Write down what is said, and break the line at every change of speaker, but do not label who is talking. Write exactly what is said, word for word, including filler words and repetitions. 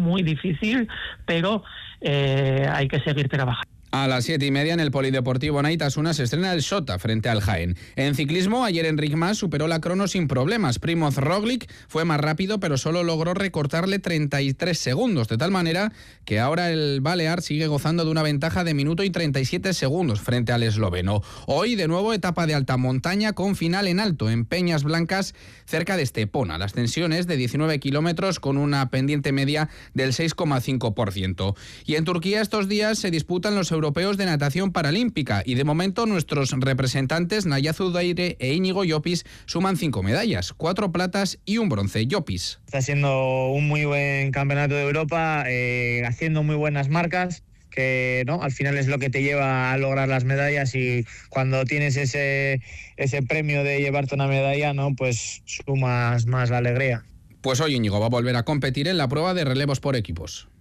muy difícil, pero eh, hay que seguir trabajando.
A las siete y media en el Polideportivo Naitasuna se estrena el Sota frente al Jaén. En ciclismo, ayer Enric Mas superó la crono sin problemas. Primoz Roglic fue más rápido, pero solo logró recortarle treinta y tres segundos, de tal manera que ahora el balear sigue gozando de una ventaja de minuto y treinta y siete segundos frente al esloveno. Hoy, de nuevo, etapa de alta montaña con final en alto, en Peñas Blancas, cerca de Estepona. La ascensión es de diecinueve kilómetros con una pendiente media del seis coma cinco por ciento. Y en Turquía estos días se disputan los europeos de natación paralímpica y de momento nuestros representantes Naya Zudaire e Íñigo Llopis suman cinco medallas, cuatro platas y un bronce. Llopis.
Está siendo un muy buen campeonato de Europa, eh, haciendo muy buenas marcas, que no, al final es lo que te lleva a lograr las medallas, y cuando tienes ese, ese premio de llevarte una medalla, no, pues sumas más la alegría.
Pues hoy Íñigo va a volver a competir en la prueba de relevos por equipos.